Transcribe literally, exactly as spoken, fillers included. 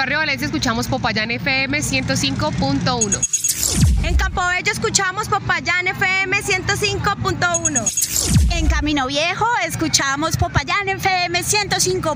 Barrio Valencia escuchamos Popayán F M ciento cinco punto uno. En Campobello escuchamos Popayán F M ciento cinco punto uno. En Camino Viejo escuchamos Popayán F M ciento cinco